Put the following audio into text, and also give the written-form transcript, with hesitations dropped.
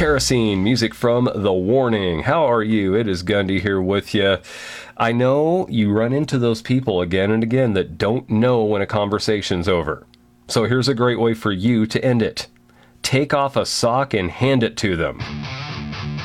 Kerosene, music from The Warning. How are you? It is Gundy here with you. I know you run into those people again and again that don't know when a conversation's over. So here's a great way for you to end it. Take off a sock and hand it to them.